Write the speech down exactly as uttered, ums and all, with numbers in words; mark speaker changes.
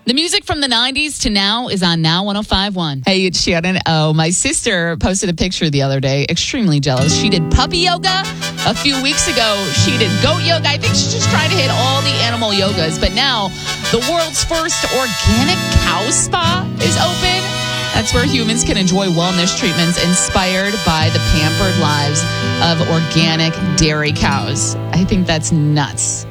Speaker 1: The music from the nineties to now is on Now one oh five point one. Hey, it's Shannon. Oh, my sister posted a picture the other day. Extremely jealous. She did puppy yoga a few weeks ago. She did goat yoga. I think she's just trying to hit all the animal yogas. But now, the world's first organic cow spa is open. That's where humans can enjoy wellness treatments inspired by the pampered lives of organic dairy cows. I think that's nuts.